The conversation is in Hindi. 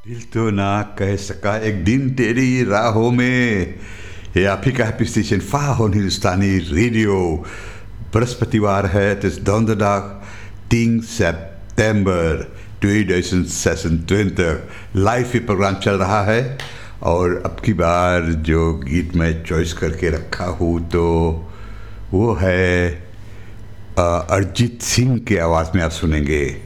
दिल तो ना कह सका एक दिन तेरी राहों में। ये आप ही का हैप्पी स्टेशन Fahon हिंदुस्तानी रेडियो। बृहस्पतिवार है, het is donderdag 10 september 2026। Live ये प्रोग्राम चल रहा है और अब की बार जो गीत मैं चॉइस करके रखा हूँ तो वो है अरिजीत सिंह की आवाज़ में आप सुनेंगे